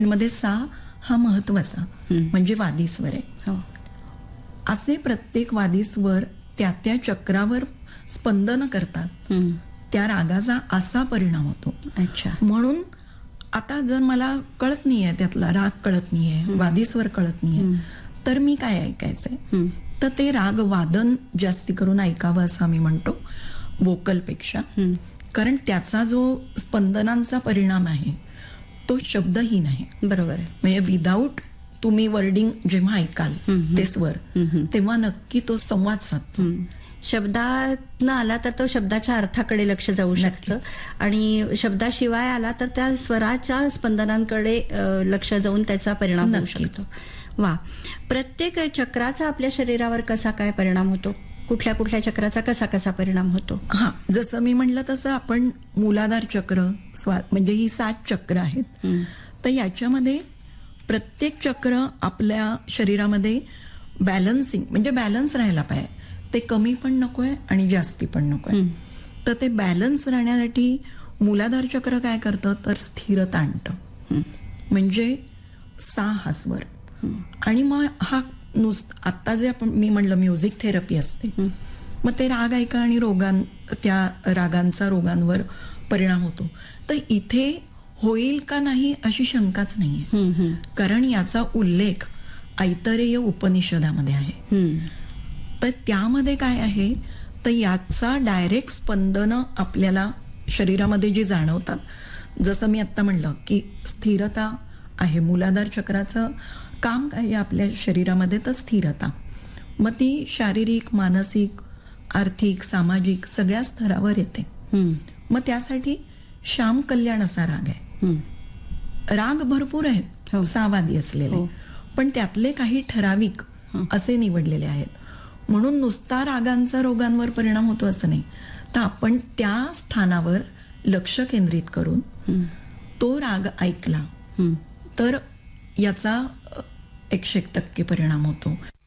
मध्ये सा हा महत्वाचा म्हणजे वादी स्वर आहे. असे प्रत्येक वादी स्वर त्या त्या चक्रावर स्पंदन करतात. त्या रागाचा असा परिणाम होतो. अच्छा. म्हणून आता जर मला कळत नाहीये, त्यातला राग कळत नाहीये, वादी स्वर कळत नाहीये, तर मी काय ऐकायचंय, तर ते राग वादन जास्ती करून ऐकावं असं आम्ही म्हणतो वोकलपेक्षा. कारण त्याचा जो स्पंदनांचा परिणाम आहे तो शब्दहीन आहे. बरोबर आहे. म्हणजे विदाऊट तुम्ही वर्डिंग जेव्हा ऐकाल ते स्वर, तेव्हा नक्की तो संवाद साधतो. शब्दातनं आला तर तो शब्दाच्या अर्थाकडे लक्ष जाऊ शकतं आणि शब्दाशिवाय आला तर त्या स्वराच्या स्पंदनांकडे लक्ष जाऊन त्याचा परिणाम होऊ शकतो. वा. प्रत्येक चक्राचा आपल्या शरीरावर कसा काय परिणाम होतो? कुठल्या कुठल्या चक्राचा कसा कसा परिणाम होतो? हा, जसं मी म्हणलं तसं आपण मूलाधार चक्र, म्हणजे ही 7 चक्र आहेत. तर याच्यामध्ये प्रत्येक चक्र आपल्या शरीरामध्ये बॅलन्सिंग म्हणजे बॅलन्स राहायला पाहिजे. ते कमी पण नकोय आणि जास्ती पण नकोय. तर ते बॅलन्स राहण्यासाठी मूलाधार चक्र काय करतं तर स्थिरता आणतं. म्हणजे सा हा स्वर. आणि मग हा आता जे मी म्हणलं म्युझिक थेरपी असते, मग ते राग ऐका आणि त्या रागांचा रोगांवर परिणाम होतो. तर इथे होईल का नाही अशी शंकाच नाहीये, कारण याचा उल्लेख ऐतरेय उपनिषदामध्ये आहे. तर त्यामध्ये काय आहे तर याचा डायरेक्ट स्पंदन आपल्याला शरीरामध्ये जी जाणवतात, जसं मी आता म्हणलं की स्थिरता आहे. मूलाधार चक्राचं काम काय आहे आपल्या शरीरामध्ये तर स्थिरता. मग ती शारीरिक, मानसिक, आर्थिक, सामाजिक सगळ्या स्तरावर येते. मग त्यासाठी श्याम कल्याण असा राग आहे. राग भरपूर आहेत, 6 वादी असलेले, पण त्यातले काही ठराविक असे निवडलेले आहेत. म्हणून नुसता रागांचा रोगांवर परिणाम होतो असं नाही. तर आपण त्या स्थानावर लक्ष केंद्रित करून तो राग ऐकला तर याचा 100% परिणाम होतो.